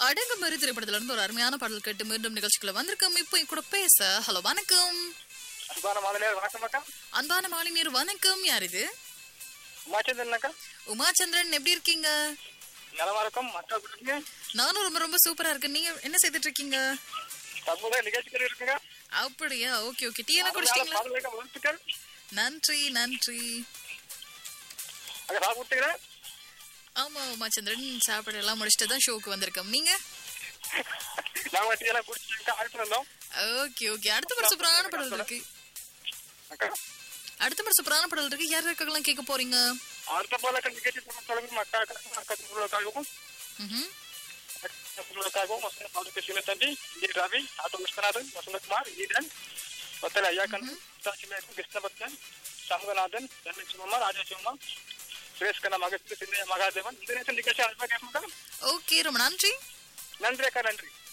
அடங்குமறு திரைப்படத்துல இருந்து ஒரு அருமையான பாடல் கேட்டு மீண்டும் நிகழ்ச்சிக்குள்ள வந்திருக்கோம். இப்போ என் கூட பேச ஹலோ வணக்கம். அன்பான மாலை வணக்கம் அக்கா. அன்பான மாலை நேர் வணக்கம். யார் இது? உமாச்சந்திரன் அக்கா. உமாச்சந்திரன், எப்படி இருக்கீங்க? நலமா இருக்கும். அக்கா கொடுங்க. நானும் ரொம்ப ரொம்ப சூப்பரா இருக்கேன். நீங்க என்ன செய்துட்டு இருக்கீங்க? சமூக நிகழ்ச்சிகள் இருக்குங்க. அப்படியா? Okay okay. டீ எல்லாம் குடிச்சிட்டீங்களா? வாழ்த்துக்கள். நன்றி நன்றி. அக்கா சாப்பிட்டுக்கிறேன். ஆமா உமாச்சந்திரன், சாப்பாடு எல்லாம் முடிச்சுட்டு தான் ஷோக்கு வந்திருக்கோம். நீங்க? நாங்க டீ எல்லாம் குடிச்சிட்டு ஆயிட்டு வந்தோம். Okay okay. அடுத்த முறை சூப்பரான பாடல் இருக்கு. அக்கா அடுத்த முறை சூப்பரான பாடல் இருக்கு. யார் யாருக்கெல்லாம் கேட்க போறீங்க? அடுத்த போல நிகழ்ச்சி தொடங்கும் அக்கா அக்காவுக்கும் அவருக்கு சின்ன தம்பி ரவி ஆட்டோ விஸ்வநாதன் வசந்தகுமார் ஈடன் ஒத்தல ஐயாக்கன் கிருஷ்ணபக்தன் சமூகநாதன் தனலட்சுமம்மா ராஜலட்சுமம்மா சுரேஷ் கண்ணா மகத்து சின்ன மகாதேவன் இந்த நிகழ்ச்சி ஓகே, ரொம்ப நன்றி. நன்றி அக்கா. நன்றி.